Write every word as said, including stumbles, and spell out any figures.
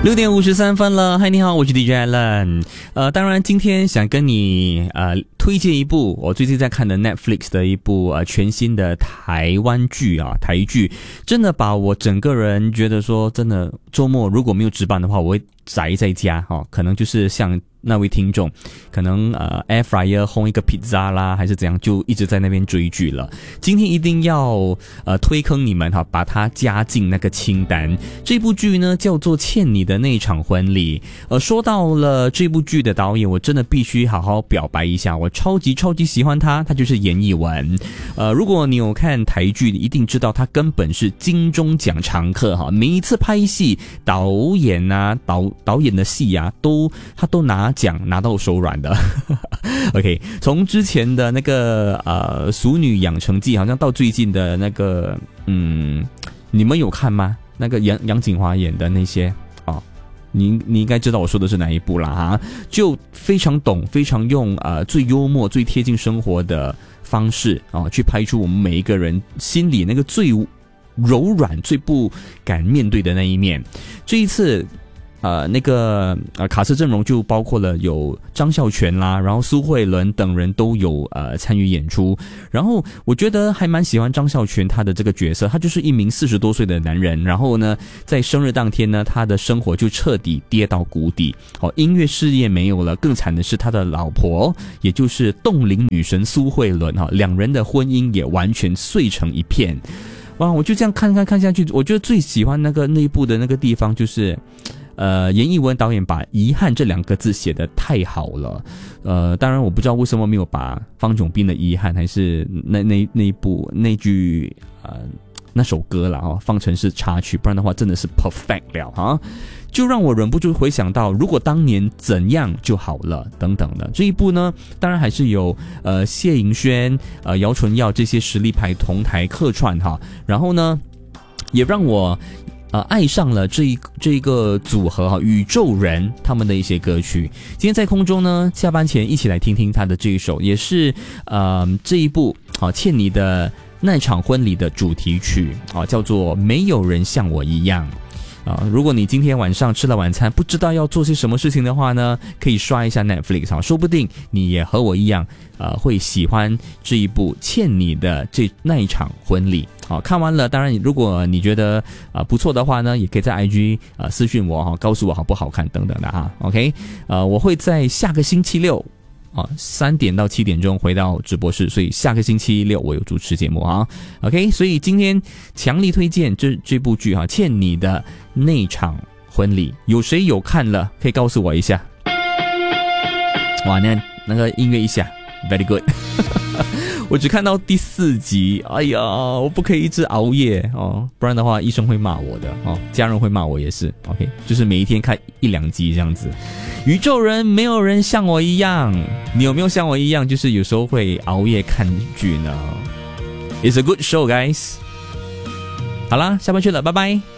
六点五十三分了，嗨，你好，我是 D J Alan。呃，当然今天想跟你呃推荐一部我最近在看的 Netflix 的一部呃全新的台湾剧啊，台剧，真的把我整个人觉得说，真的周末如果没有值班的话，我会宅在家哈、哦，可能就是像那位听众，可能呃 air fryer 烘一个 pizza 啦，还是怎样，就一直在那边追剧了。今天一定要呃推坑你们哈，把它加进那个清单。这部剧呢叫做《欠你的那场婚礼》。呃，说到了这部剧的导演，我真的必须好好表白一下，我超级超级喜欢他，他就是严艺文。呃，如果你有看台剧，你一定知道他根本是金钟奖常客哈，每一次拍戏，导演啊导导演的戏啊，都他都拿奖拿到手软的。OK， 从之前的那个呃《俗女养成记》，好像到最近的那个嗯，你们有看吗？那个杨杨锦华演的那些哦，你你应该知道我说的是哪一部啦哈，就非常懂，非常用呃最幽默、最贴近生活的方式啊、哦，去拍出我们每一个人心里那个最柔软、最不敢面对的那一面。这一次。呃，那个呃，卡司阵容就包括了有张孝全啦，然后苏慧伦等人都有呃参与演出。然后我觉得还蛮喜欢张孝全他的这个角色，他就是一名四十多岁的男人。然后呢，在生日当天呢，他的生活就彻底跌到谷底。哦，音乐事业没有了，更惨的是他的老婆，也就是冻龄女神苏慧伦哈、哦，两人的婚姻也完全碎成一片。哇，我就这样看看看下去，我觉得最喜欢那个那一部的那个地方就是。呃，严艺文导演把遗憾这两个字写得太好了。呃，当然我不知道为什么没有把方炯斌的遗憾还是那那那一部那句呃那首歌啦哈放成是插曲，不然的话真的是 perfect 了哈。就让我忍不住回想到，如果当年怎样就好了等等的。这一部呢，当然还是有呃谢盈萱、呃姚淳耀这些实力派同台客串哈。然后呢，也让我。呃，爱上了这一这一个组合哈，宇宙人他们的一些歌曲。今天在空中呢，下班前一起来听听他的这一首，也是呃这一部啊欠你的那场婚礼的主题曲啊，叫做《没有人像我一样》。啊，如果你今天晚上吃了晚餐，不知道要做些什么事情的话呢，可以刷一下 Netflix 啊，说不定你也和我一样，呃，会喜欢这一部欠你的这那一场婚礼。好，看完了，当然，如果你觉得啊、呃、不错的话呢，也可以在 I G 啊、呃、私讯我哈，告诉我好不好看等等的哈。OK， 呃，我会在下个星期六。啊，三点到七点钟回到直播室，所以下个星期六我有主持节目啊。OK， 所以今天强力推荐这这部剧哈，欠你的那场婚礼，有谁有看了？可以告诉我一下。哇，那那个音乐一下 ，very good 。我只看到第四集，哎呀，我不可以一直熬夜哦，不然的话医生会骂我的哦，家人会骂我也是。OK， 就是每一天看一两集这样子。宇宙人没有人像我一样，你有没有像我一样，就是有时候会熬夜看剧呢？ It's a good show, guys。好啦，下班去了，拜拜。